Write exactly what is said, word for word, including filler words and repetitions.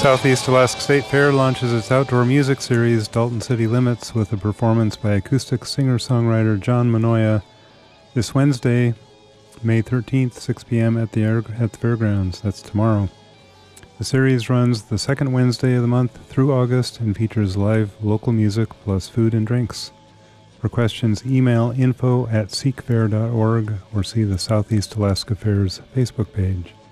Southeast Alaska State Fair launches its outdoor music series, Dalton City Limits, with a performance by acoustic singer-songwriter John Manoia this Wednesday, May thirteenth, six p.m. at the, air, at the fairgrounds. That's tomorrow. The series runs the second Wednesday of the month through August and features live local music plus food and drinks. For questions, email info at seekfair dot org or see the Southeast Alaska Fair's Facebook page.